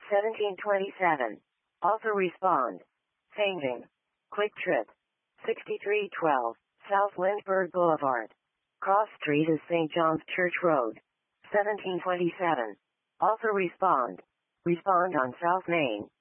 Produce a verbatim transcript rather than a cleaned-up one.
seventeen twenty-seven. Also respond. Changing. Quick Trip. sixty-three twelve. South Lindbergh Boulevard. Cross Street is Saint John's Church Road. seventeen twenty-seven. Also respond. Respond on South Main.